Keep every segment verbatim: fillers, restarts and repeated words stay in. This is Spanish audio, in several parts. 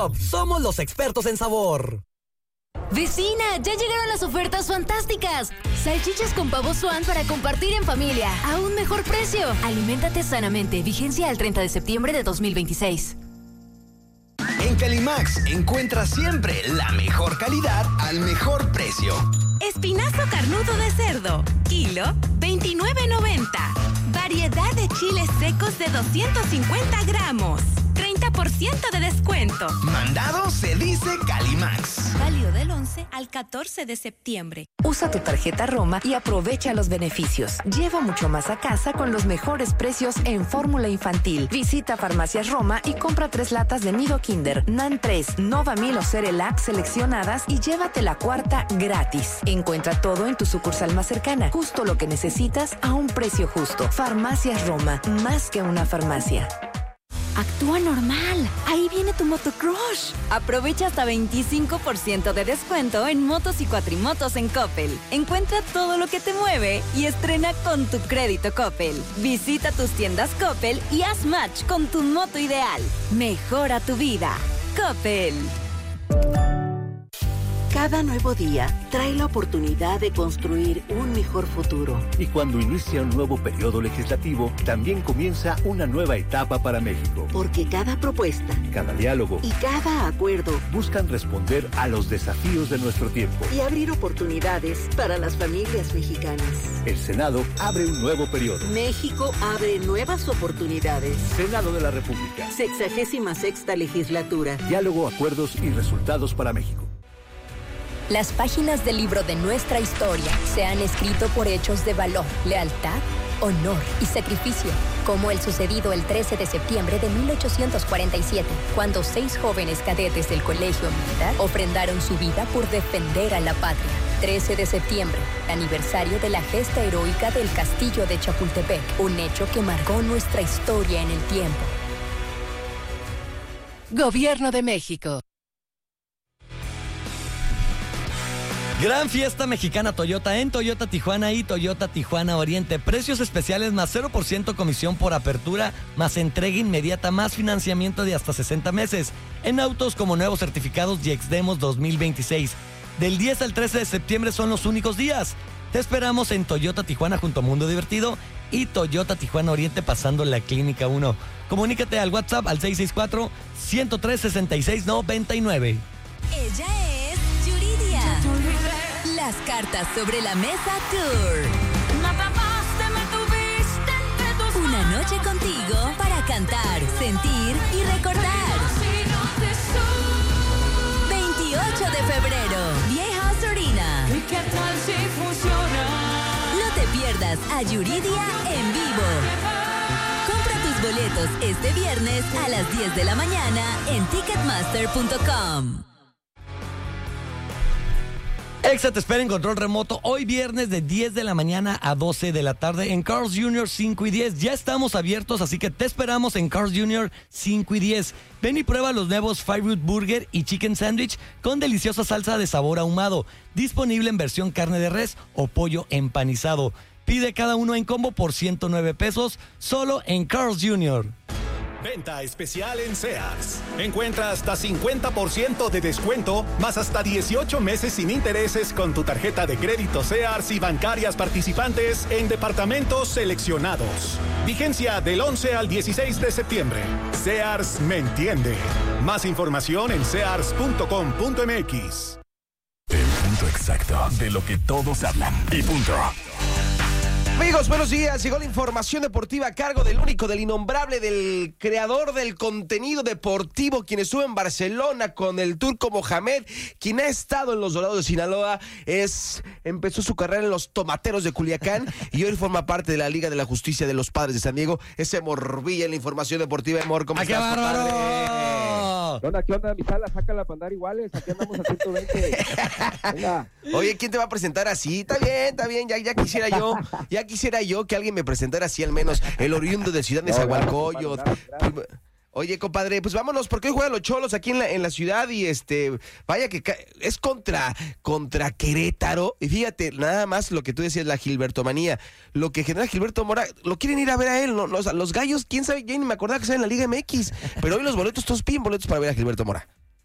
Somos los expertos en sabor. Vecina, ya llegaron las ofertas fantásticas. Salchichas con pavo Swan para compartir en familia. A un mejor precio. Aliméntate sanamente. Vigencia al treinta de septiembre de dos mil veintiséis. En Calimax encuentras siempre la mejor calidad al mejor precio. Espinazo carnudo de cerdo, kilo veintinueve noventa. Variedad de chiles secos de doscientos cincuenta gramos. treinta por ciento de descuento. Mandado se dice Calimax. Válido del once al catorce de septiembre. Usa tu tarjeta Roma y aprovecha los beneficios. Lleva mucho más a casa con los mejores precios en fórmula infantil. Visita Farmacias Roma y compra tres latas de Nido Kinder, Nan tres, Novamil o Cerelac seleccionadas y llévate la cuarta gratis. Encuentra todo en tu sucursal más cercana. Justo lo que necesitas a un precio justo. Farmacias Roma, más que una farmacia. Actúa normal. Ahí viene tu motocrush. Aprovecha hasta veinticinco por ciento de descuento en motos y cuatrimotos en Coppel. Encuentra todo lo que te mueve y estrena con tu crédito Coppel. Visita tus tiendas Coppel y haz match con tu moto ideal. Mejora tu vida. Coppel. Cada nuevo día trae la oportunidad de construir un mejor futuro. Y cuando inicia un nuevo periodo legislativo, también comienza una nueva etapa para México. Porque cada propuesta, cada diálogo y cada acuerdo buscan responder a los desafíos de nuestro tiempo y abrir oportunidades para las familias mexicanas. El Senado abre un nuevo periodo. México abre nuevas oportunidades. Senado de la República. Sexagésima sexta legislatura. Diálogo, acuerdos y resultados para México. Las páginas del libro de nuestra historia se han escrito por hechos de valor, lealtad, honor y sacrificio, como el sucedido el trece de septiembre de mil ochocientos cuarenta y siete, cuando seis jóvenes cadetes del Colegio Militar ofrendaron su vida por defender a la patria. trece de septiembre, aniversario de la gesta heroica del Castillo de Chapultepec, un hecho que marcó nuestra historia en el tiempo. Gobierno de México. Gran fiesta mexicana Toyota en Toyota Tijuana y Toyota Tijuana Oriente. Precios especiales más cero por ciento comisión por apertura, más entrega inmediata, más financiamiento de hasta sesenta meses. En autos como nuevos certificados y Exdemos dos mil veintiséis. Del diez al trece de septiembre son los únicos días. Te esperamos en Toyota Tijuana junto a Mundo Divertido y Toyota Tijuana Oriente pasando la Clínica uno. Comunícate al WhatsApp al seis seis cuatro, uno cero tres, seis seis nueve nueve. Ella es Yuridia. Las cartas sobre la mesa tour. Una noche contigo para cantar, sentir y recordar. veintiocho de febrero, Vieja Sorina. No te pierdas a Yuridia en vivo. Compra tus boletos este viernes a las diez de la mañana en ticketmaster punto com. Exa te espera en control remoto hoy viernes de diez de la mañana a doce de la tarde en Carl's junior cinco y diez. Ya estamos abiertos, así que te esperamos en Carl's junior cinco y diez. Ven y prueba los nuevos Five Root Burger y Chicken Sandwich con deliciosa salsa de sabor ahumado. Disponible en versión carne de res o pollo empanizado. Pide cada uno en combo por ciento nueve pesos, solo en Carl's junior Venta especial en Sears. Encuentra hasta cincuenta por ciento de descuento, más hasta dieciocho meses sin intereses con tu tarjeta de crédito Sears y bancarias participantes en departamentos seleccionados. Vigencia del once al dieciséis de septiembre. Sears me entiende. Más información en sears punto com punto m x. El punto exacto de lo que todos hablan. Y punto. Amigos, buenos días. Llegó la información deportiva a cargo del único, del innombrable, del creador del contenido deportivo, quien estuvo en Barcelona con el turco Mohamed, quien ha estado en los Dorados de Sinaloa, es empezó su carrera en los Tomateros de Culiacán y hoy forma parte de la Liga de la Justicia de los Padres de San Diego. Ese Morbilla en la información deportiva. Amor, ¿cómo estás, compadre? ¿Qué onda, qué onda, mi sala? Sácala para andar iguales. Aquí andamos a ciento veinte. Venga. Oye, ¿quién te va a presentar así? Está bien, está bien. Ya, ya quisiera yo, ya quisiera yo que alguien me presentara así, al menos el oriundo de Ciudad de Nezahualcóyotl. Oye, compadre, pues vámonos, porque hoy juegan los Cholos aquí en la, en la ciudad y este, vaya que ca- es contra, contra Querétaro. Y fíjate, nada más lo que tú decías, la Gilbertomanía, lo que genera Gilberto Mora, lo quieren ir a ver a él, ¿no? Los, los gallos, quién sabe, ya ni me acordaba que estaba en la Liga M X, pero hoy los boletos, todos piden boletos para ver a Gilberto Mora.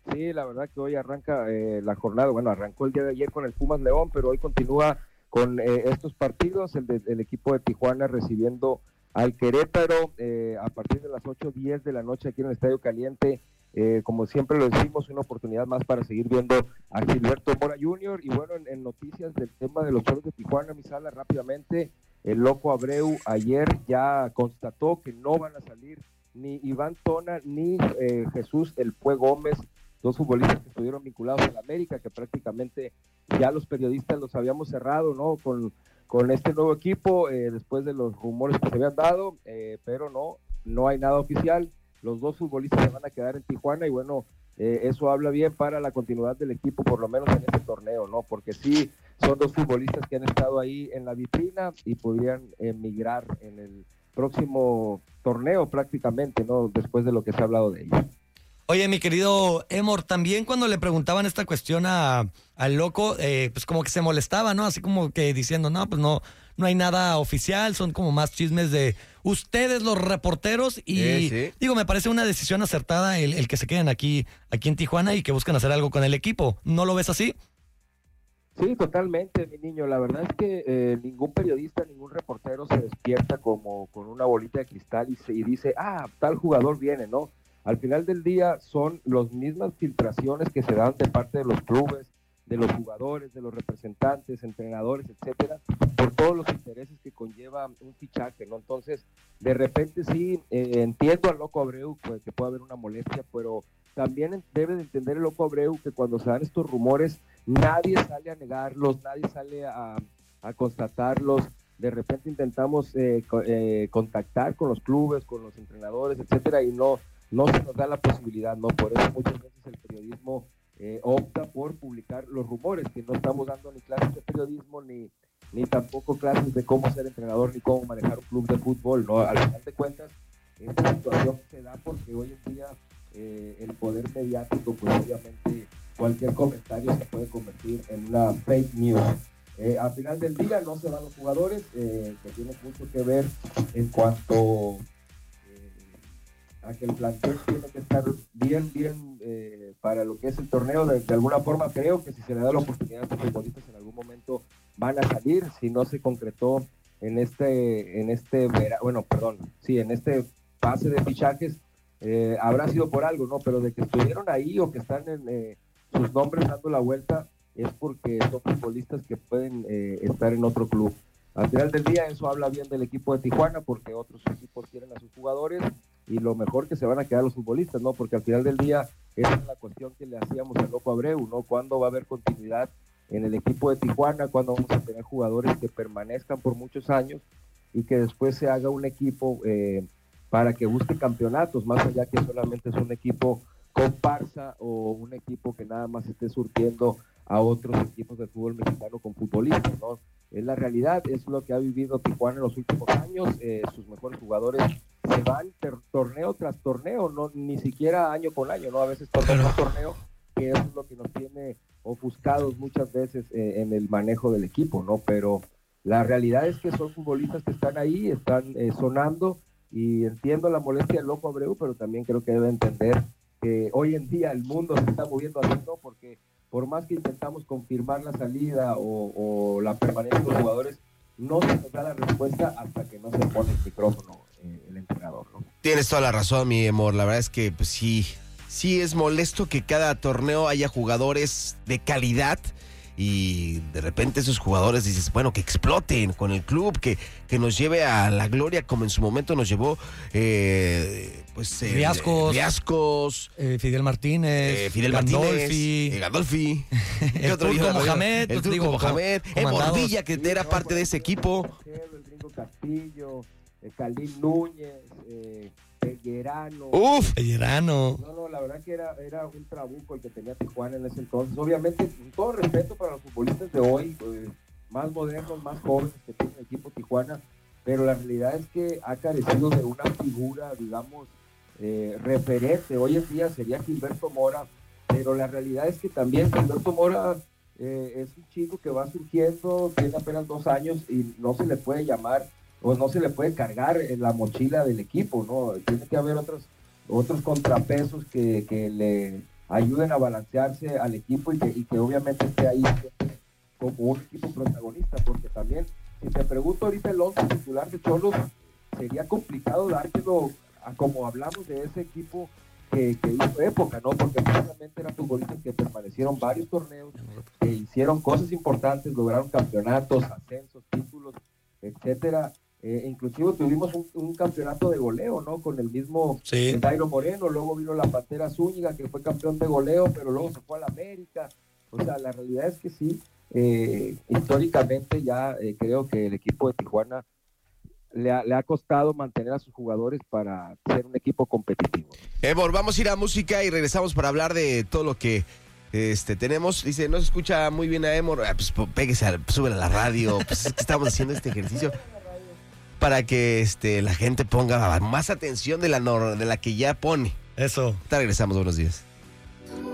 Sí, la verdad que hoy arranca eh, la jornada, bueno, arrancó el día de ayer con el Pumas León, pero hoy continúa con eh, estos partidos, el, de, el equipo de Tijuana recibiendo al Querétaro eh, a partir de las ocho diez de la noche aquí en el Estadio Caliente. Eh, como siempre lo decimos, una oportunidad más para seguir viendo a Gilberto Mora junior Y bueno, en, en noticias del tema de los Cholos de Tijuana, mi sala, rápidamente, el Loco Abreu ayer ya constató que no van a salir ni Iván Tona ni eh, Jesús El Pue Gómez, dos futbolistas que estuvieron vinculados a la América, que prácticamente ya los periodistas los habíamos cerrado, ¿no? Con, con este nuevo equipo, eh, después de los rumores que se habían dado, eh, pero no, no hay nada oficial. Los dos futbolistas se van a quedar en Tijuana y bueno, eh, eso habla bien para la continuidad del equipo, por lo menos en este torneo, ¿no? Porque sí, son dos futbolistas que han estado ahí en la vitrina y podrían emigrar en el próximo torneo prácticamente, ¿no? Después de lo que se ha hablado de ellos. Oye, mi querido Emor, también cuando le preguntaban esta cuestión a, al Loco, eh, pues como que se molestaba, ¿no? Así como que diciendo, no, pues no, no hay nada oficial, son como más chismes de ustedes los reporteros y sí, sí. digo, me parece una decisión acertada el, el que se queden aquí, aquí en Tijuana y que busquen hacer algo con el equipo. ¿No lo ves así? Sí, totalmente, mi niño. La verdad es que eh, ningún periodista, ningún reportero se despierta como con una bolita de cristal y, se, y dice, ah, tal jugador viene, ¿no? Al final del día son las mismas filtraciones que se dan de parte de los clubes, de los jugadores, de los representantes, entrenadores, etcétera, por todos los intereses que conlleva un fichaje, ¿no? Entonces, de repente sí, eh, entiendo al Loco Abreu pues, que puede haber una molestia, pero también debe de entender el Loco Abreu que cuando se dan estos rumores, nadie sale a negarlos, nadie sale a, a constatarlos. De repente intentamos eh, co- eh, contactar con los clubes, con los entrenadores, etcétera, y no, no se nos da la posibilidad, ¿no? Por eso muchas veces el periodismo eh, opta por publicar los rumores, que no estamos dando ni clases de periodismo, ni, ni tampoco clases de cómo ser entrenador, ni cómo manejar un club de fútbol, ¿no? Al final de cuentas, esta situación se da porque hoy en día eh, el poder mediático, pues obviamente cualquier comentario se puede convertir en una fake news. Eh, al final del día no se van los jugadores, eh, que tiene mucho que ver en cuanto eh, a que el plantel tiene que estar bien, bien eh, para lo que es el torneo. De, de alguna forma creo que si se le da la oportunidad a los futbolistas en algún momento van a salir, si no se concretó en este, en este, bueno, perdón, sí, en este pase de fichajes, eh, habrá sido por algo, ¿no? Pero de que estuvieron ahí o que están en eh, sus nombres dando la vuelta, es porque son futbolistas que pueden eh, estar en otro club. Al final del día eso habla bien del equipo de Tijuana, porque otros equipos quieren a sus jugadores y lo mejor que se van a quedar los futbolistas, ¿no? Porque al final del día esa es la cuestión que le hacíamos al Loco Abreu, ¿no? ¿Cuándo va a haber continuidad en el equipo de Tijuana? ¿Cuándo vamos a tener jugadores que permanezcan por muchos años y que después se haga un equipo eh, para que busque campeonatos, más allá que solamente es un equipo comparsa o un equipo que nada más esté surtiendo a otros equipos del fútbol mexicano con futbolistas, ¿no? Es la realidad, es lo que ha vivido Tijuana en los últimos años, eh, sus mejores jugadores se van ter- torneo tras torneo, no ni siquiera año con año, ¿no? A veces torneo tras torneo, que eso es lo que nos tiene ofuscados muchas veces eh, en el manejo del equipo, ¿no? Pero la realidad es que son futbolistas que están ahí, están eh, sonando, y entiendo la molestia del Loco Abreu, pero también creo que debe entender que hoy en día el mundo se está moviendo así, ¿no? Porque por más que intentamos confirmar la salida o, o la permanencia de los jugadores, no se nos da la respuesta hasta que no se pone el micrófono eh, el entrenador, ¿no? Tienes toda la razón, mi amor. La verdad es que pues, sí, sí es molesto que cada torneo haya jugadores de calidad y de repente esos jugadores dices, bueno, que exploten con el club, que, que nos lleve a la gloria como en su momento nos llevó eh, pues eh, Riascos, Riascos eh, Fidel Martínez, eh, Fidel Gandolfi, Martínez, eh, Gandolfi, el Turco Mohamed, el Turco Mohamed, Mordilla, que era parte de ese equipo, el Gringo Castillo, eh, Calín Núñez, eh, Pellerano. Uf, Pellerano. No, no, la verdad que era, era un trabuco el que tenía Tijuana en ese entonces. Obviamente, con todo respeto para los futbolistas de hoy, pues, más modernos, más jóvenes que tiene el equipo Tijuana, pero la realidad es que ha carecido de una figura, digamos, eh, referente. Hoy en día sería Gilberto Mora, pero la realidad es que también Gilberto Mora eh, es un chico que va surgiendo, tiene apenas dos años y no se le puede llamar o no se le puede cargar en la mochila del equipo, ¿no? Tiene que haber otros, otros contrapesos que, que le ayuden a balancearse al equipo y que, y que obviamente esté ahí como un equipo protagonista, porque también, si te pregunto ahorita el once titular de Cholos, sería complicado dártelo a como hablamos de ese equipo que, que hizo época, ¿no? Porque precisamente eran futbolistas que permanecieron varios torneos, que hicieron cosas importantes, lograron campeonatos, ascensos, títulos, etcétera. Eh, inclusive tuvimos un, un campeonato de goleo, ¿no? Con el mismo sí. Dairo Moreno, luego vino la Pantera Zúñiga, que fue campeón de goleo, pero luego se fue a la América. O sea, la realidad es que sí, eh, históricamente ya eh, creo que el equipo de Tijuana Le ha, le ha costado mantener a sus jugadores para ser un equipo competitivo. Ebor, vamos a ir a música y regresamos para hablar de todo lo que este, tenemos. Dice, no se escucha muy bien a Emor. Ah, pues péguese, a, sube a la radio. Pues es que estamos haciendo este ejercicio para que este, la gente ponga más atención de la, de la que ya pone. Eso. Ahorita regresamos, buenos días.